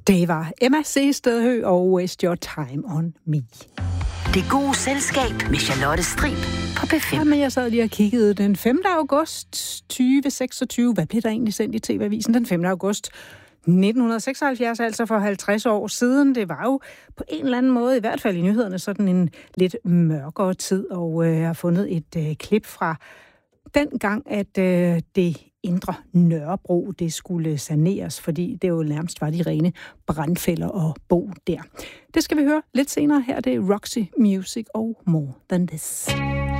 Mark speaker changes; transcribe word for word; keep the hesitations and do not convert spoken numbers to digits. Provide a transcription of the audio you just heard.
Speaker 1: Det var Emma C. Stedhø og Waste Your Time on Me.
Speaker 2: Det gode selskab med Charlotte Strib på P fem.
Speaker 1: Jamen, jeg sad lige og kiggede den femte august tyve seksogtyve. Hvad blev der egentlig sendt i T V-avisen den femte august nitten seksoghalvfjerds, altså for halvtreds år siden? Det var jo på en eller anden måde, i hvert fald i nyhederne, sådan en lidt mørkere tid, og øh, jeg har fundet et øh, klip fra den gang, at øh, det indre Nørrebro, det skulle saneres, fordi det jo nærmest var de rene brandfælder og bo der. Det skal vi høre lidt senere. Her det er Roxy Music og More Than This.